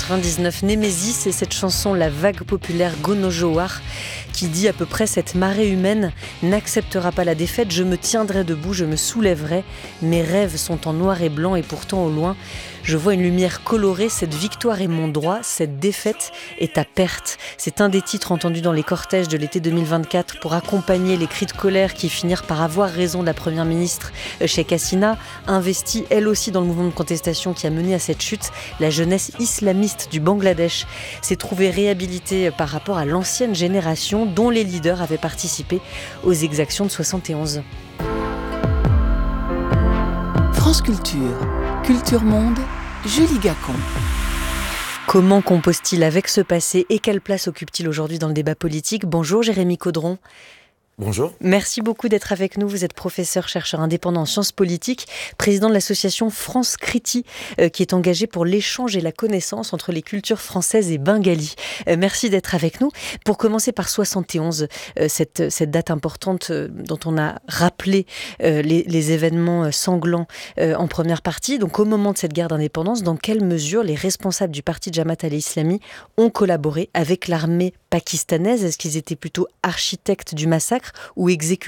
1999, Némésis, et cette chanson, la vague populaire Gono Jowar, qui dit à peu près: cette marée humaine n'acceptera pas la défaite, je me tiendrai debout, je me soulèverai, mes rêves sont en noir et blanc et pourtant au loin, je vois une lumière colorée, cette victoire est mon droit, cette défaite est ta perte. C'est un des titres entendus dans les cortèges de l'été 2024 pour accompagner les cris de colère qui finirent par avoir raison de la première ministre Sheikh Hasina, investie elle aussi dans le mouvement de contestation qui a mené à cette chute. La jeunesse islamiste du Bangladesh s'est trouvée réhabilitée par rapport à l'ancienne génération dont les leaders avaient participé aux exactions de 71. France Culture, Culture Monde, Julie Gacon. Comment compose-t-il avec ce passé et quelle place occupe-t-il aujourd'hui dans le débat politique ? Bonjour Jérémy Caudron. Bonjour. Merci beaucoup d'être avec nous. Vous êtes professeur, chercheur indépendant en sciences politiques, président de l'association France Kriti, qui est engagée pour l'échange et la connaissance entre les cultures françaises et bengali. Merci d'être avec nous. Pour commencer par 71, cette date importante dont on a rappelé les événements sanglants en première partie. Donc au moment de cette guerre d'indépendance, dans quelle mesure les responsables du parti Jamaat al-Islami ont collaboré avec l'armée pakistanaise ? Est-ce qu'ils étaient plutôt architectes du massacre ou exécutants ?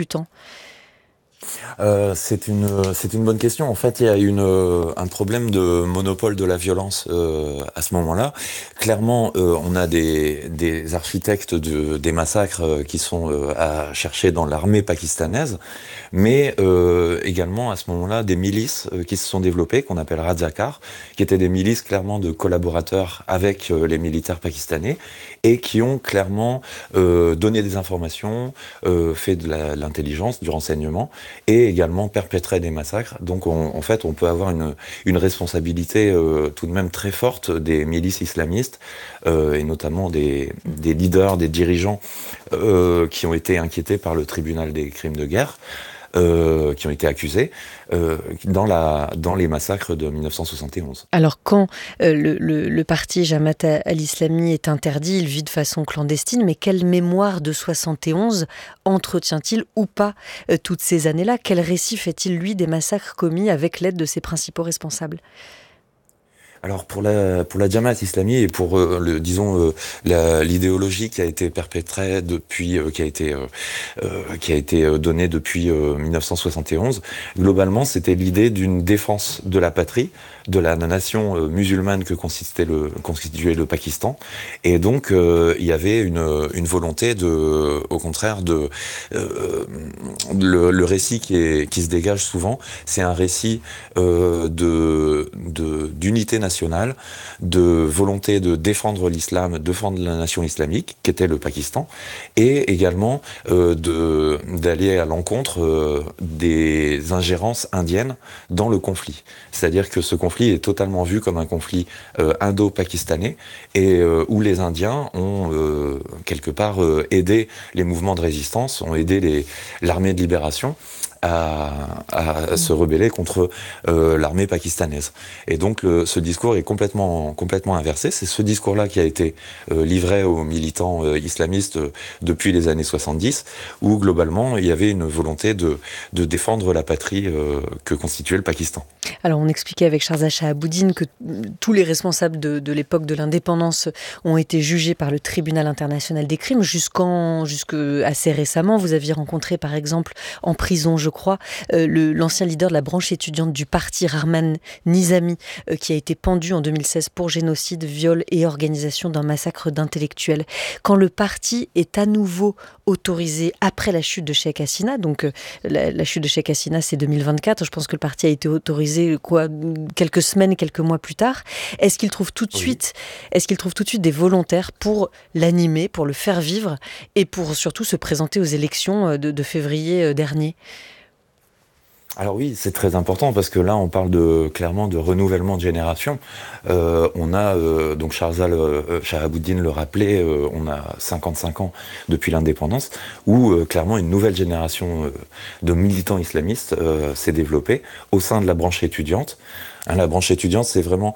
C'est une bonne question. En fait, il y a un problème de monopole de la violence à ce moment-là. Clairement, on a des architectes des massacres qui sont à chercher dans l'armée pakistanaise, mais également à ce moment-là des milices qui se sont développées, qu'on appelle Razakar, qui étaient des milices clairement de collaborateurs avec les militaires pakistanais et qui ont clairement donné des informations, fait de l'intelligence, du renseignement, et également perpétrer des massacres. Donc en fait, on peut avoir une responsabilité tout de même très forte des milices islamistes, et notamment des leaders, des dirigeants qui ont été inquiétés par le tribunal des crimes de guerre, qui ont été accusés dans les massacres de 1971. Alors quand le parti Jamaat al-Islami est interdit, il vit de façon clandestine, mais quelle mémoire de 71 entretient-il ou pas toutes ces années-là ? Quel récit fait-il, lui, des massacres commis avec l'aide de ses principaux responsables ? Alors pour la Jamaat Islami et pour l'idéologie qui a été perpétrée depuis qui a été donnée depuis 1971, globalement c'était l'idée d'une défense de la patrie, de la nation musulmane que constituait le Pakistan, et donc il y avait une volonté au contraire le récit qui se dégage souvent, c'est un récit d'unité nationale, de volonté de défendre l'islam, défendre la nation islamique, qui était le Pakistan, et également d'aller à l'encontre des ingérences indiennes dans le conflit. C'est-à-dire que ce conflit est totalement vu comme un conflit indo-pakistanais, et où les Indiens ont quelque part aidé les mouvements de résistance, ont aidé l'armée de libération à se rebeller contre l'armée pakistanaise. Et donc ce discours est complètement inversé. C'est ce discours-là qui a été livré aux militants islamistes depuis les années 70, où globalement il y avait une volonté de défendre la patrie que constituait le Pakistan. Alors on expliquait avec Sharza Shahaboudine que tous les responsables de l'époque de l'indépendance ont été jugés par le tribunal international des crimes jusque assez récemment. Vous aviez rencontré par exemple en prison, je crois, l'ancien leader de la branche étudiante du parti, Rahman Nizami, qui a été pendu en 2016 pour génocide, viol et organisation d'un massacre d'intellectuels. Quand le parti est à nouveau autorisé après la chute de Sheikh Hasina, donc la chute de Sheikh Hasina c'est 2024, je pense que le parti a été autorisé quelques semaines, quelques mois plus tard. Est-ce qu'il trouve tout de suite des volontaires pour l'animer, pour le faire vivre et pour surtout se présenter aux élections de février dernier ? Alors oui, c'est très important parce que là, on parle clairement de renouvellement de génération. On a, donc Sharza Shahaboudine le rappelait, on a 55 ans depuis l'indépendance, où clairement une nouvelle génération de militants islamistes s'est développée au sein de la branche étudiante. La branche étudiante, c'est vraiment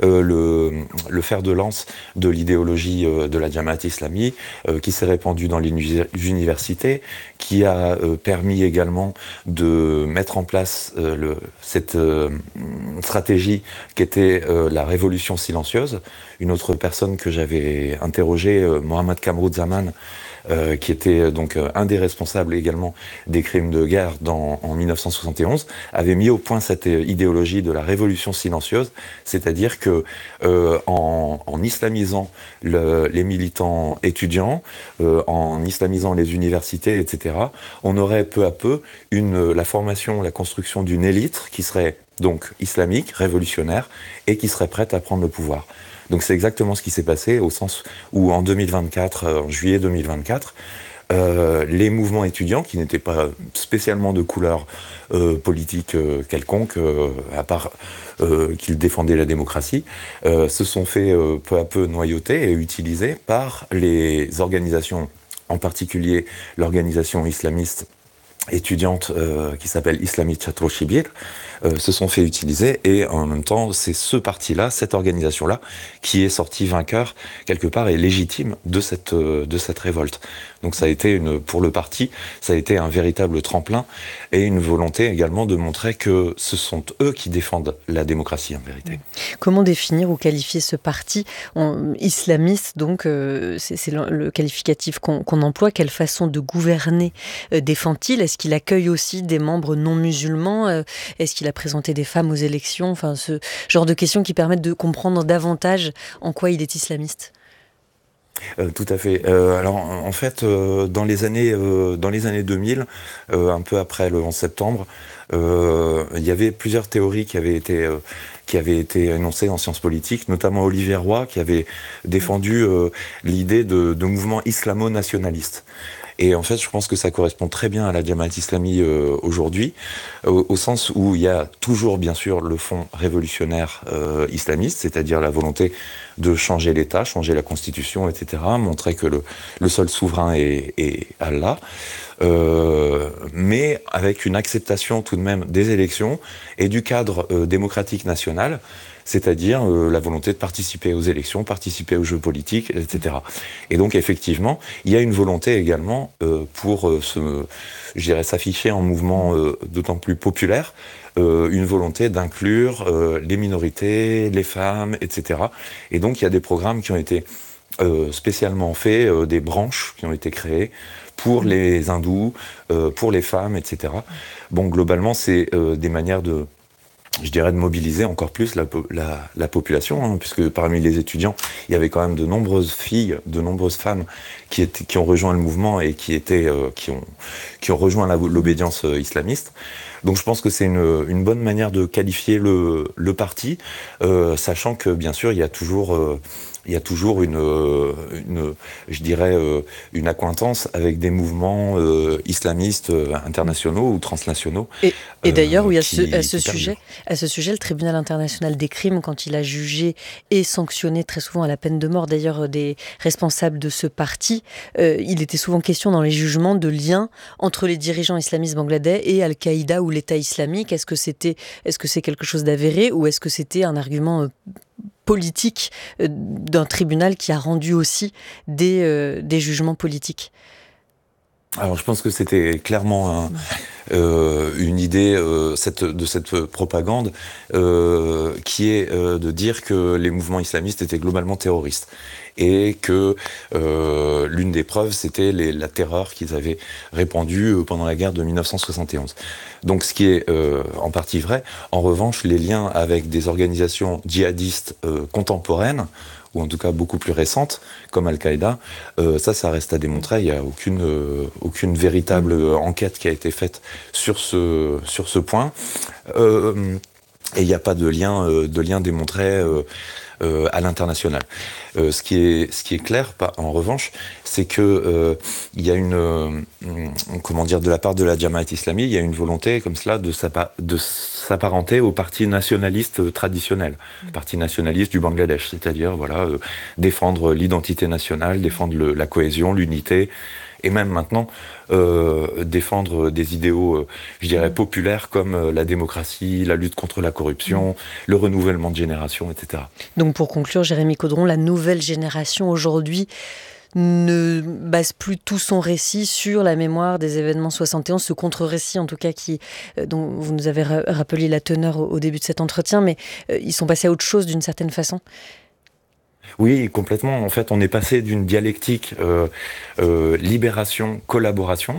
le fer de lance de l'idéologie de la Jamaat Islami, qui s'est répandue dans les universités, qui a permis également de mettre en place cette stratégie qui était la révolution silencieuse. Une autre personne que j'avais interrogée, Mohamed Kamrouz-Zaman, qui était donc un des responsables également des crimes de guerre en 1971, avait mis au point cette idéologie de la révolution silencieuse, c'est-à-dire que en islamisant les militants étudiants, en islamisant les universités, etc., on aurait peu à peu la formation, la construction d'une élite qui serait donc islamique, révolutionnaire, et qui serait prête à prendre le pouvoir. Donc c'est exactement ce qui s'est passé, au sens où en 2024, en juillet 2024, les mouvements étudiants, qui n'étaient pas spécialement de couleur politique quelconque, à part qu'ils défendaient la démocratie, se sont fait peu à peu noyauter et utilisés par les organisations, en particulier l'organisation islamiste étudiante qui s'appelle Islami Chatro Shibir, se sont fait utiliser, et en même temps c'est ce parti-là, cette organisation-là, qui est sorti vainqueur quelque part et légitime de cette révolte. Donc ça a été pour le parti, ça a été un véritable tremplin et une volonté également de montrer que ce sont eux qui défendent la démocratie en vérité. Comment définir ou qualifier ce parti islamiste, donc c'est le qualificatif qu'on emploie. Quelle façon de gouverner défend-il? Est-ce qu'il accueille aussi des membres non musulmans? Est-ce qu'il a présenté des femmes aux élections? Enfin, ce genre de questions qui permettent de comprendre davantage en quoi il est islamiste. Tout à fait. Alors en fait, dans les années 2000, un peu après le 11 septembre, il y avait plusieurs théories qui avaient été énoncées en sciences politiques, notamment Olivier Roy, qui avait défendu l'idée de mouvements islamo-nationalistes. Et en fait, je pense que ça correspond très bien à la Jamaat Islami aujourd'hui, au sens où il y a toujours, bien sûr, le fond révolutionnaire islamiste, c'est-à-dire la volonté de changer l'État, changer la Constitution, etc., montrer que le seul souverain est Allah, mais avec une acceptation tout de même des élections et du cadre démocratique national, c'est-à-dire la volonté de participer aux élections, participer aux jeux politiques, etc. Et donc effectivement, il y a une volonté également pour s'afficher en mouvement d'autant plus populaire, une volonté d'inclure les minorités, les femmes, etc. Et donc il y a des programmes qui ont été spécialement faits, des branches qui ont été créées pour les hindous, pour les femmes, etc. Bon, globalement, c'est des manières de mobiliser encore plus la population, hein, puisque parmi les étudiants, il y avait quand même de nombreuses filles, de nombreuses femmes qui ont rejoint le mouvement et qui ont rejoint l'obédience islamiste. Donc je pense que c'est une bonne manière de qualifier le parti, sachant que bien sûr il y a toujours une accointance avec des mouvements islamistes internationaux ou transnationaux. Et d'ailleurs, oui, à ce sujet, le tribunal international des crimes, quand il a jugé et sanctionné très souvent à la peine de mort, d'ailleurs, des responsables de ce parti, il était souvent question dans les jugements de liens entre les dirigeants islamistes bangladais et Al-Qaïda ou l'État islamique. Est-ce que c'est quelque chose d'avéré, ou est-ce que c'était un argument politique d'un tribunal qui a rendu aussi des jugements politiques? Alors je pense que c'était clairement une idée de cette propagande qui est de dire que les mouvements islamistes étaient globalement terroristes et que l'une des preuves c'était la terreur qu'ils avaient répandue pendant la guerre de 1971. Donc ce qui est en partie vrai. En revanche, les liens avec des organisations djihadistes contemporaines, ou en tout cas beaucoup plus récentes, comme Al-Qaïda, ça reste à démontrer. Il n'y a aucune véritable enquête qui a été faite sur ce point. Et il n'y a pas de lien démontré à l'international. Ce qui est clair, en revanche, c'est que il y a de la part de la Jamaat Islami, il y a une volonté comme cela de s'apparenter au parti nationaliste traditionnel, le parti nationaliste du Bangladesh, c'est-à-dire défendre l'identité nationale, défendre la cohésion, l'unité, et même maintenant défendre des idéaux, je dirais, populaires comme la démocratie, la lutte contre la corruption, le renouvellement de génération, etc. Donc pour conclure, Jérémy Caudron, la nouvelle génération aujourd'hui ne base plus tout son récit sur la mémoire des événements 71, ce contre-récit en tout cas dont vous nous avez rappelé la teneur au début de cet entretien, mais ils sont passés à autre chose d'une certaine façon. Oui, complètement. En fait, on est passé d'une dialectique libération-collaboration.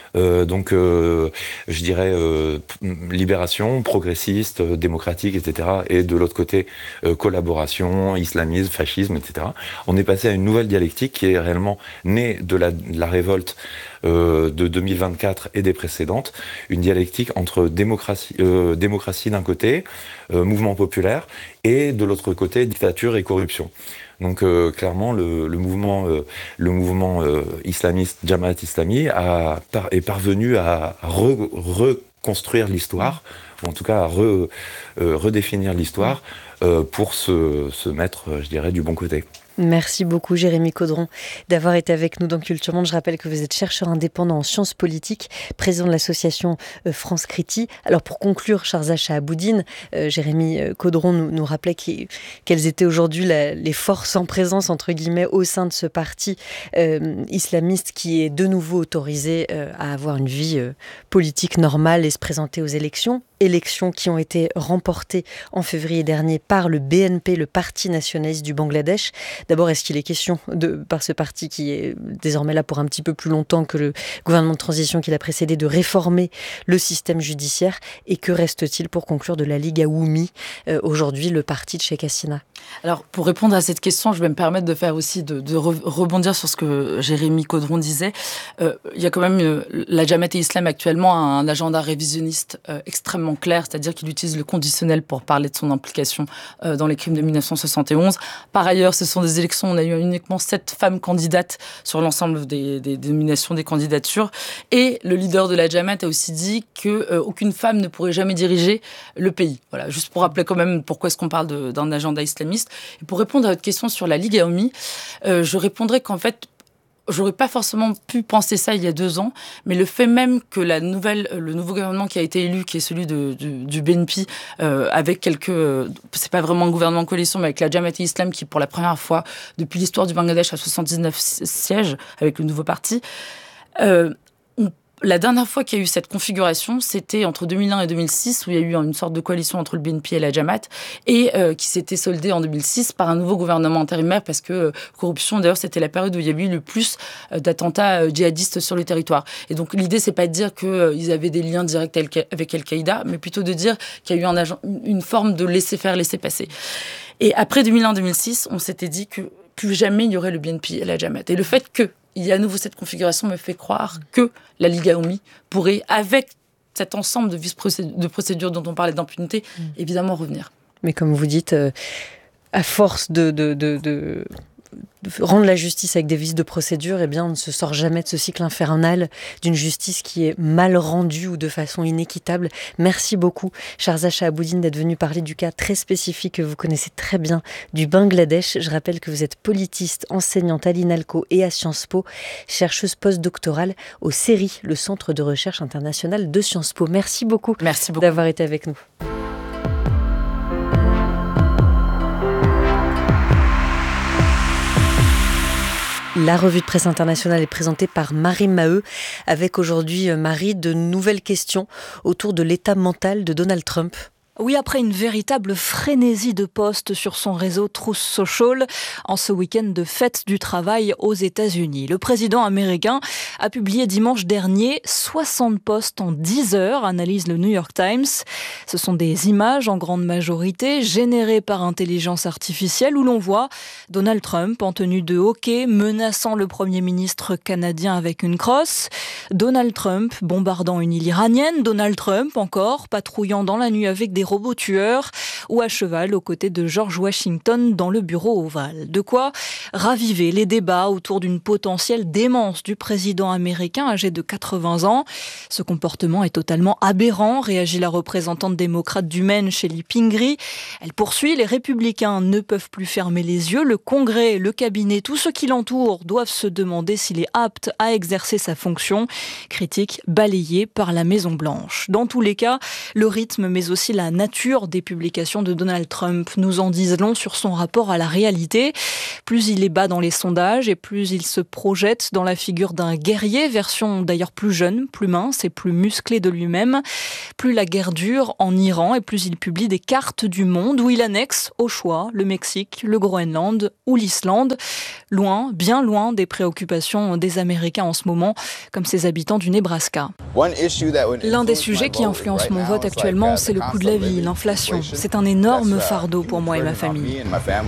Je dirais libération, progressiste, démocratique, etc. Et de l'autre côté, collaboration, islamisme, fascisme, etc. On est passé à une nouvelle dialectique qui est réellement née de la révolte de 2024 et des précédentes. Une dialectique entre démocratie d'un côté, mouvement populaire, et de l'autre côté, dictature et corruption. Donc clairement, le mouvement islamiste Jamaat Islami est parvenu à reconstruire l'histoire, ou en tout cas à redéfinir l'histoire pour se mettre, je dirais, du bon côté. Merci beaucoup Jérémy Caudron d'avoir été avec nous dans Culture Monde. Je rappelle que vous êtes chercheur indépendant en sciences politiques, président de l'association France Criti. Alors pour conclure, Sharza Shahaboudine, Jérémy Caudron nous rappelait quelles étaient aujourd'hui les forces en présence entre guillemets au sein de ce parti islamiste qui est de nouveau autorisé à avoir une vie politique normale et se présenter aux élections qui ont été remportées en février dernier par le BNP, le Parti nationaliste du Bangladesh. D'abord, est-ce qu'il est question, par ce parti qui est désormais là pour un petit peu plus longtemps que le gouvernement de transition qui l'a précédé, de réformer le système judiciaire? Et que reste-t-il pour conclure de la Ligue Aoumi, aujourd'hui le parti de Sheikh Hasina? Alors, pour répondre à cette question, je vais me permettre de faire aussi de rebondir sur ce que Jérémy Caudron disait. Il y a quand même la Jamaat Islam actuellement a un agenda révisionniste extrêmement clair, c'est-à-dire qu'il utilise le conditionnel pour parler de son implication dans les crimes de 1971. Par ailleurs, ce sont des élections, on a eu uniquement 7 femmes candidates sur l'ensemble des nominations des candidatures. Et le leader de la Jamaat a aussi dit qu'aucune femme ne pourrait jamais diriger le pays. Voilà, juste pour rappeler quand même pourquoi est-ce qu'on parle d'un agenda islamiste. Et pour répondre à votre question sur la Ligue Aoumi, je répondrai qu'en fait, j'aurais pas forcément pu penser ça il y a 2 ans, mais le fait même que le nouveau gouvernement qui a été élu, qui est celui du BNP, avec c'est pas vraiment un gouvernement de coalition, mais avec la Jamaat Islam qui, pour la première fois depuis l'histoire du Bangladesh, a 79 sièges avec le nouveau parti. La dernière fois qu'il y a eu cette configuration, c'était entre 2001 et 2006, où il y a eu une sorte de coalition entre le BNP et la Jamaat, et qui s'était soldée en 2006 par un nouveau gouvernement intérimaire, parce que corruption, d'ailleurs, c'était la période où il y a eu le plus d'attentats djihadistes sur le territoire. Et donc l'idée, c'est pas de dire qu'ils avaient des liens directs avec Al-Qaïda, mais plutôt de dire qu'il y a eu une forme de laisser-faire, laisser-passer. Et après 2001-2006, on s'était dit que plus jamais il y aurait le BNP et la Jamaat. Et le fait qu'il y a à nouveau cette configuration me fait croire que la Ligue Aoumi pourrait, avec cet ensemble de procédures dont on parlait d'impunité, évidemment revenir. Mais comme vous dites, à force de rendre la justice avec des vices de procédure, eh bien, on ne se sort jamais de ce cycle infernal d'une justice qui est mal rendue ou de façon inéquitable. Merci beaucoup, Sharza Shahaboudine, d'être venue parler du cas très spécifique que vous connaissez très bien du Bangladesh. Je rappelle que vous êtes politiste, enseignante à l'INALCO et à Sciences Po, chercheuse postdoctorale au CERI, le Centre de recherche international de Sciences Po. Merci beaucoup d'avoir été avec nous. La revue de presse internationale est présentée par Marie Maheu, avec aujourd'hui, Marie, de nouvelles questions autour de l'état mental de Donald Trump. Oui, après une véritable frénésie de posts sur son réseau Truth Social en ce week-end de fête du travail aux États-Unis. Le président américain a publié dimanche dernier 60 posts en 10 heures, analyse le New York Times. Ce sont des images en grande majorité générées par intelligence artificielle où l'on voit Donald Trump en tenue de hockey menaçant le Premier ministre canadien avec une crosse, Donald Trump bombardant une île iranienne, Donald Trump encore patrouillant dans la nuit avec des robots tueurs ou à cheval aux côtés de George Washington dans le bureau ovale. De quoi raviver les débats autour d'une potentielle démence du président américain âgé de 80 ans. Ce comportement est totalement aberrant, réagit la représentante démocrate du Maine, Shelley Pingree. Elle poursuit, les républicains ne peuvent plus fermer les yeux. Le Congrès, le cabinet, tous ceux qui l'entourent doivent se demander s'il est apte à exercer sa fonction. Critique balayée par la Maison-Blanche. Dans tous les cas, le rythme mais aussi la nature des publications de Donald Trump nous en disent long sur son rapport à la réalité. Plus il est bas dans les sondages et plus il se projette dans la figure d'un guerrier, version d'ailleurs plus jeune, plus mince et plus musclé de lui-même. Plus la guerre dure en Iran et plus il publie des cartes du monde où il annexe au choix le Mexique, le Groenland ou l'Islande. Loin, bien loin des préoccupations des Américains en ce moment, comme ses habitants du Nebraska. L'un des sujets qui influence mon vote actuellement, c'est le coût de la vie, l'inflation. C'est un énorme fardeau pour moi et ma famille.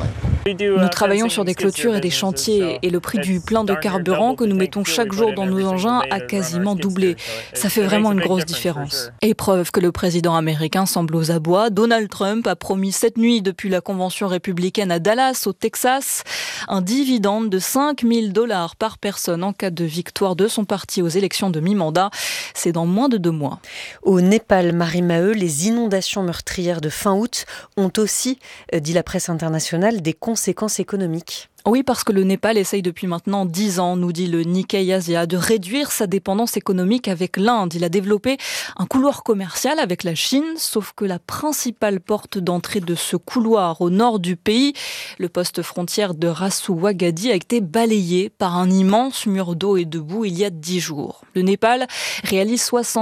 Nous travaillons sur des clôtures et des chantiers et le prix du plein de carburant que nous mettons chaque jour dans nos engins a quasiment doublé. Ça fait vraiment une grosse différence. Et preuve que le président américain semble aux abois, Donald Trump a promis cette nuit depuis la convention républicaine à Dallas, au Texas, un dividende de $5 000 par personne en cas de victoire de son parti aux élections de mi-mandat. C'est dans moins de 2 mois. Au Népal, Marie Maheu, les inondations meurtrières de fin août ont aussi, dit la presse internationale, des conséquences économiques. Oui, parce que le Népal essaye depuis maintenant 10 ans, nous dit le Nikkei Asia, de réduire sa dépendance économique avec l'Inde. Il a développé un couloir commercial avec la Chine, sauf que la principale porte d'entrée de ce couloir au nord du pays, le poste frontière de Rasuwagadi, a été balayé par un immense mur d'eau et de boue il y a 10 jours. Le Népal réalise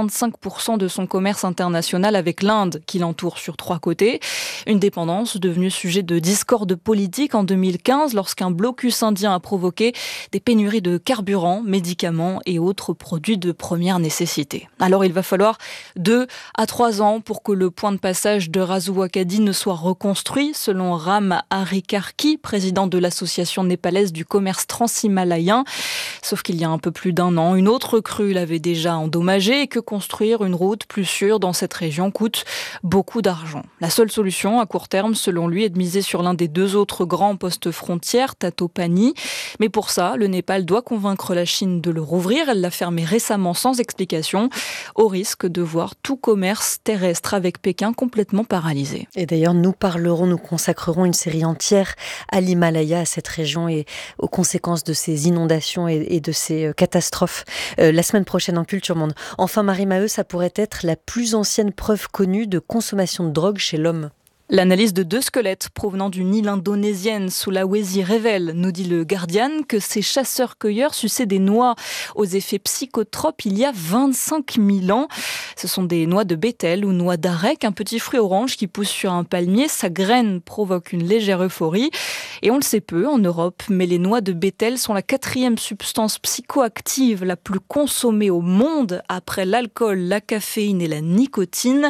65% de son commerce international avec l'Inde, qui l'entoure sur 3 côtés. Une dépendance devenue sujet de discorde politique en 2015, lorsqu'un blocus indien a provoqué des pénuries de carburant, médicaments et autres produits de première nécessité. Alors il va falloir 2 à 3 ans pour que le point de passage de Rasuwagadi ne soit reconstruit, selon Ram Harikarki, président de l'association népalaise du commerce transhimalayen. Sauf qu'il y a un peu plus d'1 an, une autre crue l'avait déjà endommagé et que construire une route plus sûre dans cette région coûte beaucoup d'argent. La seule solution à court terme, selon lui, est de miser sur l'un des 2 autres grands postes frontières, Tatopani. Mais pour ça, le Népal doit convaincre la Chine de le rouvrir. Elle l'a fermé récemment sans explication, au risque de voir tout commerce terrestre avec Pékin complètement paralysé. Et d'ailleurs, nous consacrerons une série entière à l'Himalaya, à cette région et aux conséquences de ces inondations et de ces catastrophes la semaine prochaine en Culture Monde. Enfin, Marie Maheu, ça pourrait être la plus ancienne preuve connue de consommation de drogue chez l'homme. L'analyse de 2 squelettes provenant d'une île indonésienne, Sulawesi, révèle, nous dit le Guardian, que ces chasseurs-cueilleurs suçaient des noix aux effets psychotropes il y a 25 000 ans. Ce sont des noix de bétel ou noix d'arec, un petit fruit orange qui pousse sur un palmier. Sa graine provoque une légère euphorie. Et on le sait peu en Europe, mais les noix de bétel sont la 4e substance psychoactive la plus consommée au monde après l'alcool, la caféine et la nicotine.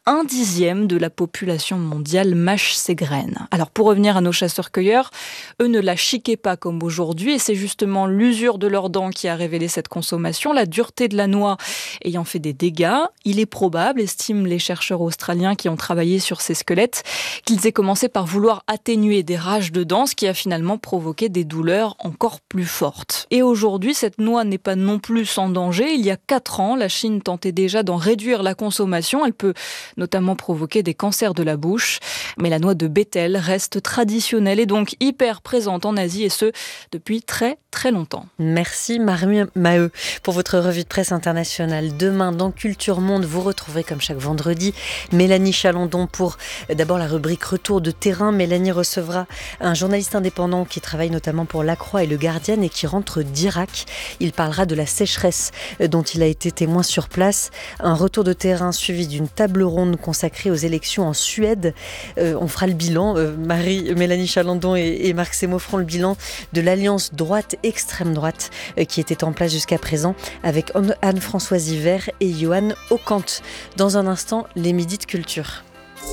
1/10 de la population mondiale mâche ses graines. Alors pour revenir à nos chasseurs-cueilleurs, eux ne la chiquaient pas comme aujourd'hui et c'est justement l'usure de leurs dents qui a révélé cette consommation, la dureté de la noix ayant fait des dégâts. Il est probable, estiment les chercheurs australiens qui ont travaillé sur ces squelettes, qu'ils aient commencé par vouloir atténuer des rages de dents, ce qui a finalement provoqué des douleurs encore plus fortes. Et aujourd'hui, cette noix n'est pas non plus sans danger. Il y a 4 ans, la Chine tentait déjà d'en réduire la consommation. Elle peut notamment provoquer des cancers de la bouche. Mais la noix de bétel reste traditionnelle et donc hyper présente en Asie et ce, depuis très très longtemps. Merci Marie Maheu pour votre revue de presse internationale. Demain dans Culture Monde, vous retrouverez comme chaque vendredi Mélanie Chalandon pour d'abord la rubrique Retour de terrain. Mélanie recevra un journaliste indépendant qui travaille notamment pour La Croix et Le Guardian et qui rentre d'Irak. Il parlera de la sécheresse dont il a été témoin sur place. Un retour de terrain suivi d'une table ronde consacrée aux élections en Suède. On fera le bilan, Mélanie Chalandon et Marc Semo feront le bilan de l'alliance droite-extrême droite qui était en place jusqu'à présent avec Anne-Françoise Hiver et Johan Ocante. Dans un instant, les midis de culture.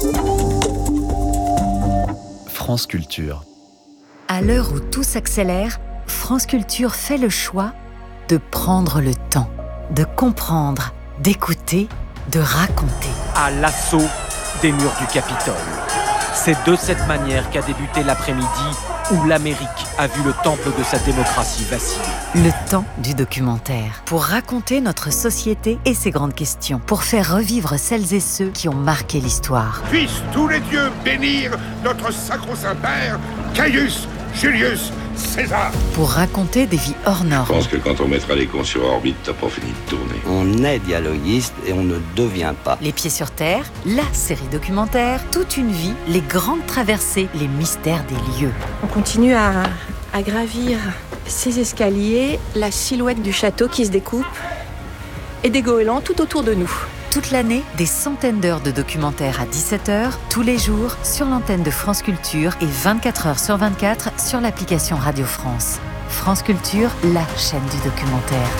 France Culture. À l'heure où tout s'accélère, France Culture fait le choix de prendre le temps, de comprendre, d'écouter, de raconter. À l'assaut des murs du Capitole. C'est de cette manière qu'a débuté l'après-midi où l'Amérique a vu le temple de sa démocratie vaciller. Le temps du documentaire. Pour raconter notre société et ses grandes questions. Pour faire revivre celles et ceux qui ont marqué l'histoire. Puissent tous les dieux bénir notre sacro-saint père, Caius Julius César. Pour raconter des vies hors normes. Je pense que quand on mettra les cons sur orbite, t'as pas fini de tourner. On est dialoguiste et on ne devient pas. Les pieds sur terre, la série documentaire, toute une vie, les grandes traversées, les mystères des lieux. On continue à gravir ces escaliers, la silhouette du château qui se découpe et des goélands tout autour de nous. Toute l'année, des centaines d'heures de documentaires à 17h, tous les jours, sur l'antenne de France Culture et 24h sur 24 sur l'application Radio France. France Culture, la chaîne du documentaire.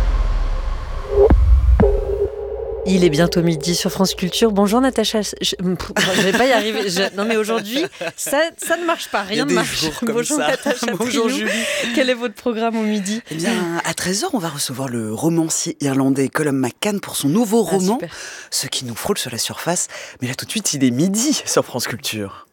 Il est bientôt midi sur France Culture. Bonjour Natacha. Je vais pas y arriver. Non mais aujourd'hui, ça ne marche pas. Rien ne marche. Bonjour Natacha. Bonjour Julie. Quel est votre programme au midi ? Eh bien, à 13h, on va recevoir le romancier irlandais Colum McCann pour son nouveau roman, super. Ce qui nous frôle sur la surface. Mais là, tout de suite, il est midi sur France Culture.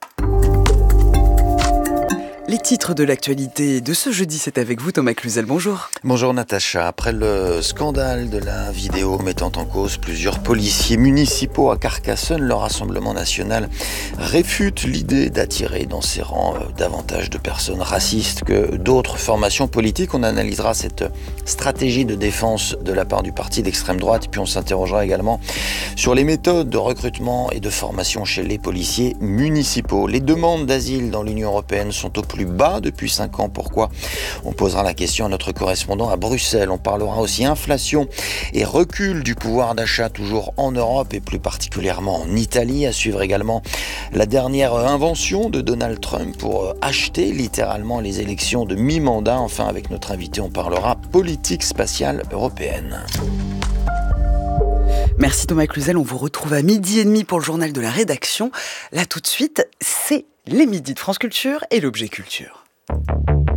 Les titres de l'actualité de ce jeudi, c'est avec vous Thomas Cluzel, bonjour. Bonjour Natacha. Après le scandale de la vidéo mettant en cause plusieurs policiers municipaux à Carcassonne, le Rassemblement national réfute l'idée d'attirer dans ses rangs davantage de personnes racistes que d'autres formations politiques. On analysera cette stratégie de défense de la part du parti d'extrême droite et puis on s'interrogera également sur les méthodes de recrutement et de formation chez les policiers municipaux. Les demandes d'asile dans l'Union européenne sont au plus bas depuis 5 ans. Pourquoi ? On posera la question à notre correspondant à Bruxelles. On parlera aussi inflation et recul du pouvoir d'achat toujours en Europe et plus particulièrement en Italie. À suivre également la dernière invention de Donald Trump pour acheter littéralement les élections de mi-mandat. Enfin, avec notre invité, on parlera politique spatiale européenne. Merci Thomas Cluzel, on vous retrouve à 12h30 pour le journal de la rédaction. Là tout de suite, c'est les midis de France Culture et l'objet culture.